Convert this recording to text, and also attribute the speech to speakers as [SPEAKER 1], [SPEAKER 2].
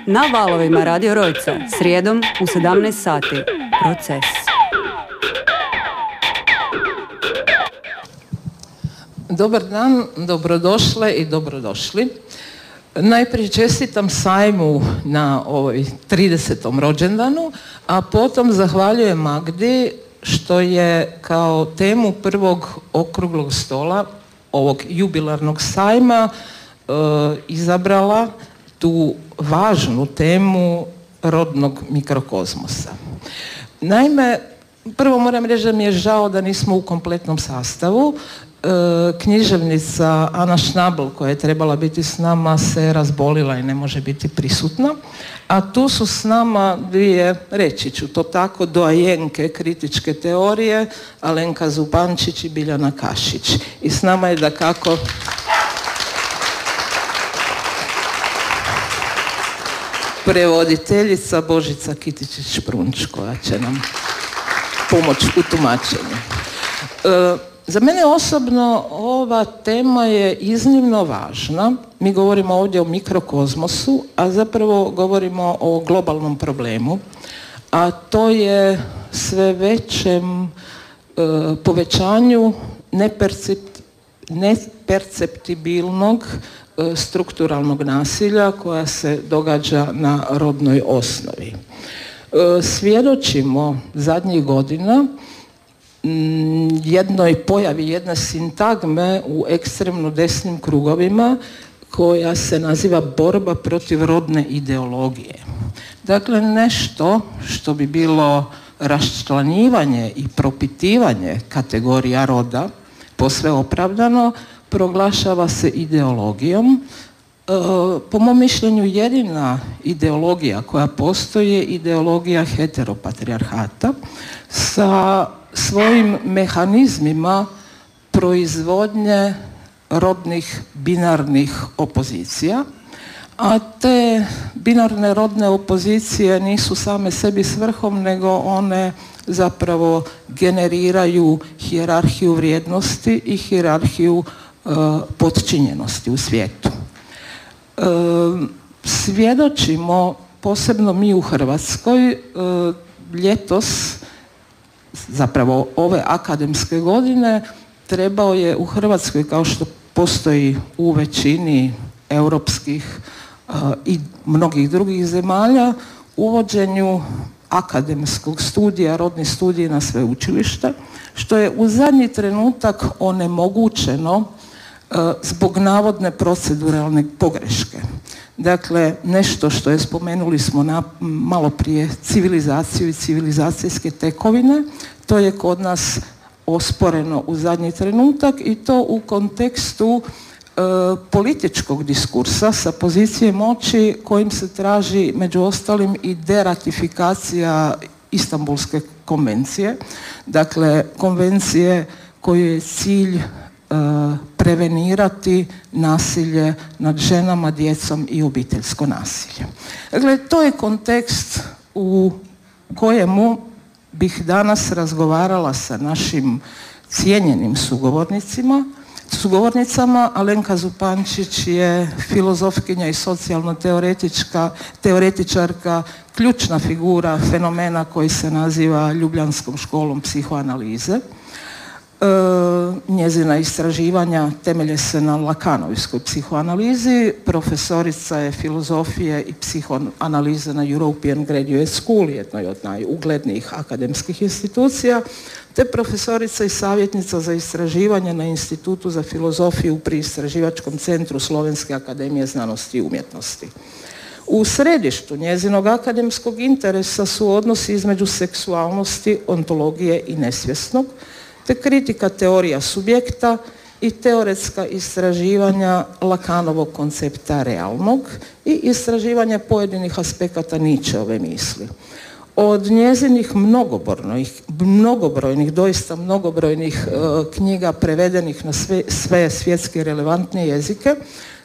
[SPEAKER 1] Na valovima Radio Rojca, srijedom u 17 sati. Proces.
[SPEAKER 2] Dobar dan, dobrodošle i dobrodošli. Najprije čestitam sajmu na ovoj 30. rođendanu, a potom zahvaljujem Magdi što je kao temu prvog okruglog stola ovog jubilarnog sajma izabrala tu važnu temu rodnog mikrokozmosa. Naime, prvo moram reći da mi je žao da nismo u kompletnom sastavu. Književnica Ana Schnabel, koja je trebala biti s nama, se razbolila i ne može biti prisutna. A tu su s nama dvije, reći ću to tako, doajenke kritičke teorije, Alenka Zupančić i Biljana Kašić. I s nama je dakako prevoditeljica Božica Kitičić-Prunč, koja će nam pomoći u tumačenju. Za mene osobno ova tema je iznimno važna. Mi govorimo ovdje o mikrokozmosu, a zapravo govorimo o globalnom problemu, a to je sve većem povećanju neperceptibilnog strukturalnog nasilja koja se događa na rodnoj osnovi. Svjedočimo zadnjih godina jednoj pojavi, jedne sintagme u ekstremno desnim krugovima koja se naziva borba protiv rodne ideologije. Dakle, nešto što bi bilo raščlanjivanje i propitivanje kategorija roda, posve opravdano, proglašava se ideologijom. Po mom mišljenju jedina ideologija koja postoji je ideologija heteropatrijarhata sa svojim mehanizmima proizvodnje rodnih binarnih opozicija, a te binarne rodne opozicije nisu same sebi svrhom, nego one zapravo generiraju hijerarhiju vrijednosti i hijerarhiju podčinjenosti u svijetu. Svjedočimo, posebno mi u Hrvatskoj, ljetos, zapravo ove akademske godine, trebao je u Hrvatskoj, kao što postoji u većini europskih i mnogih drugih zemalja, uvođenju akademskog studija, rodni studij na sveučilište, što je u zadnji trenutak onemogućeno zbog navodne proceduralne pogreške. Dakle, nešto što je, spomenuli smo malo prije, civilizaciju i civilizacijske tekovine, to je kod nas osporeno u zadnji trenutak i to u kontekstu političkog diskursa sa pozicije moći kojim se traži među ostalim i deratifikacija Istanbulske konvencije, dakle konvencije koju je cilj prevenirati nasilje nad ženama, djecom i obiteljsko nasilje. Dakle, to je kontekst u kojemu bih danas razgovarala sa našim cijenjenim sugovornicama. Alenka Zupančić je filozofkinja i socijalno teoretičarka, ključna figura fenomena koji se naziva Ljubljanskom školom psihoanalize. Njezina istraživanja temelje se na lakanovskoj psihoanalizi, profesorica je filozofije i psihoanalize na European Graduate School, jednoj od najuglednijih akademskih institucija, te profesorica i savjetnica za istraživanje na Institutu za filozofiju pri Istraživačkom centru Slovenske akademije znanosti i umjetnosti. U središtu njezinog akademskog interesa su odnosi između seksualnosti, ontologije i nesvjesnog, te kritika teorija subjekta i teoretska istraživanja Lakanovog koncepta realnog i istraživanja pojedinih aspekata Nietzscheove misli. Od njezinih doista mnogobrojnih knjiga prevedenih na sve svjetske relevantne jezike